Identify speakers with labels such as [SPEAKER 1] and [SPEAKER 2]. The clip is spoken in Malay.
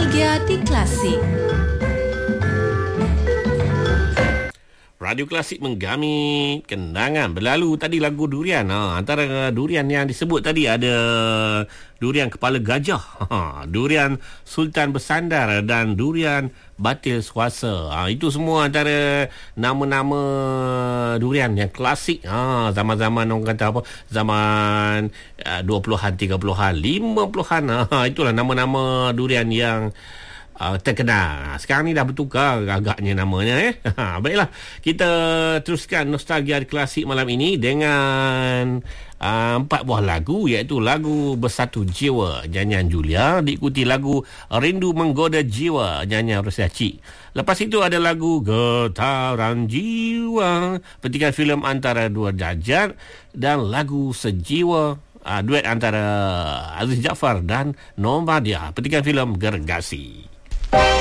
[SPEAKER 1] Nostalgia di Klasik.
[SPEAKER 2] Radio Klasik menggami kenangan berlalu. Tadi lagu durian. Antara durian yang disebut tadi ada durian kepala gajah, durian Sultan Bersandar dan durian Batil Suasa. Itu semua antara nama-nama durian yang klasik. Zaman-zaman orang kata apa? Zaman 20-an, 30-an, 50-an. Itulah nama-nama durian yang terkenal. Sekarang ni dah bertukar agaknya namanya. Baiklah, kita teruskan nostalgia klasik malam ini dengan 4 buah lagu, iaitu lagu Bersatu Jiwa nyanyian Julia, diikuti lagu Rindu Menggoda Jiwa nyanyian Rosia Cik. Lepas itu ada lagu Getaran Jiwa petikan filem Antara Dua Darjat dan lagu Sejiwa duet antara Aziz Jaafar dan Normadia petikan filem Gergasi.